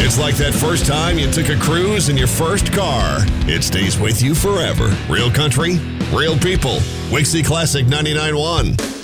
It's like that first time you took a cruise in your first car. It stays with you forever. Real country, real people. Wixie Classic 99.1.